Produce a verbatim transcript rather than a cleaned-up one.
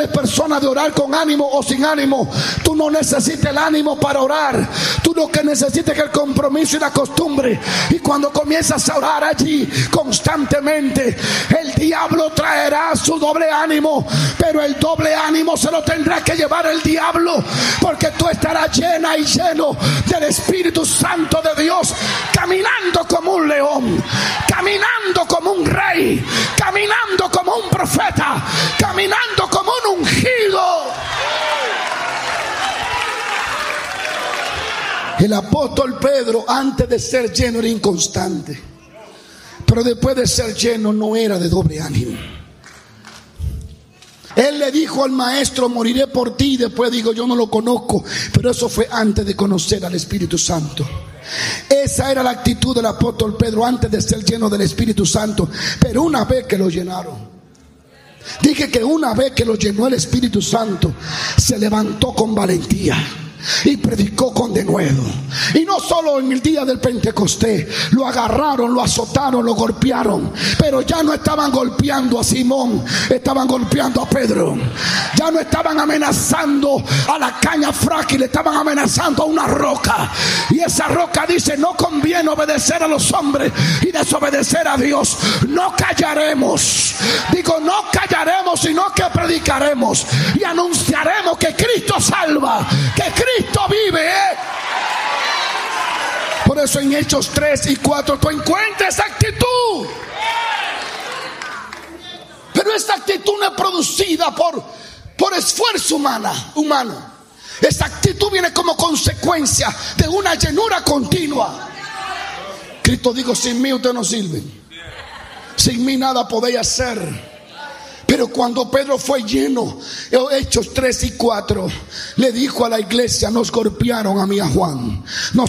persona de orar con ánimo o sin ánimo. Tú no necesitas el ánimo para orar. Tú lo que necesitas es el compromiso y la costumbre. Y cuando comienzas a orar allí constantemente, el diablo traerá su doble ánimo, pero el doble ánimo se lo tendrá que llevar el diablo, porque tú estarás llena y lleno del Espíritu Santo de Dios, caminando como un león, caminando como un rey, caminando como un profeta, caminando como un ungido. El apóstol Pedro, antes de ser lleno, era inconstante, pero después de ser lleno no era de doble ánimo. Él le dijo al maestro: moriré por ti. Después digo: yo no lo conozco. Pero eso fue antes de conocer al Espíritu Santo. Esa era la actitud del apóstol Pedro antes de ser lleno del Espíritu Santo. Pero una vez que lo llenaron, dije que una vez que lo llenó el Espíritu Santo, se levantó con valentía y predicó con denuedo. Y no solo en el día del Pentecostés, lo agarraron, lo azotaron, lo golpearon, pero ya no estaban golpeando a Simón, estaban golpeando a Pedro. Ya no estaban amenazando a la caña frágil, estaban amenazando a una roca. Y esa roca dice: no conviene obedecer a los hombres y desobedecer a Dios. No callaremos, digo, no callaremos, sino que predicaremos y anunciaremos que Cristo salva, que Cristo Cristo vive, ¿eh? Por eso en Hechos tres y cuatro tú encuentras esa actitud. Pero esta actitud no es producida por, por esfuerzo humana, humano. Esta actitud viene como consecuencia de una llenura continua. Cristo dijo: sin mí ustedes no sirven, sin mí nada podéis hacer. Pero cuando Pedro fue lleno, Hechos tres y cuatro, le dijo a la iglesia: nos golpearon a mí, a Juan, nos